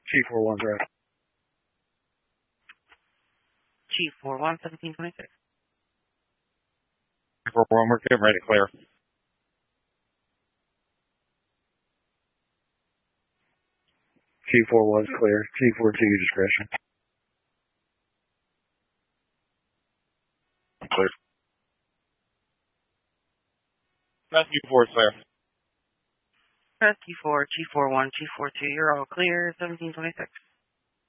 G41, correct. G41, 1726. G41, we're getting ready to clear. G41 is clear. G42, your discretion. Clear. Rescue 4 is clear. Rescue 4, G41, G42, you're all clear, 1726.